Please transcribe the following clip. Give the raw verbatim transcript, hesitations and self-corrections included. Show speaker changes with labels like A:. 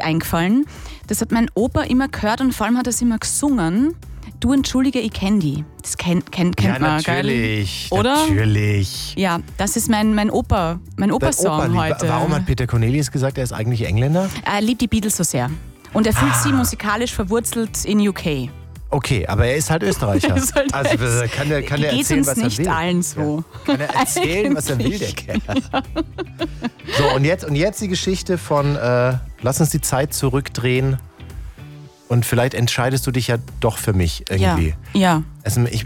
A: eingefallen. Das hat mein Opa immer gehört und vor allem hat er es immer gesungen. Du, entschuldige, ich kenne die. Das kennt, kennt, kennt
B: ja,
A: man,
B: natürlich,
A: gell? Oder?
B: Natürlich.
A: Ja, das ist mein, mein Opa, mein Opa-Song
B: Opa,
A: heute.
B: Warum hat Peter Cornelius gesagt, er ist eigentlich Engländer?
A: Er liebt die Beatles so sehr. Und er fühlt ah. sich musikalisch verwurzelt in U K.
B: Okay, aber er ist halt Österreicher.
A: ist halt
B: also kann er, kann er erzählen, was er will.
A: Geht's uns nicht allen so.
B: Ja. Kann er erzählen, was er will, der Kerl. Ja. So, und jetzt, und jetzt die Geschichte von äh, lass uns die Zeit zurückdrehen und vielleicht entscheidest du dich ja doch für mich irgendwie.
A: Ja, ja.
B: Also ich,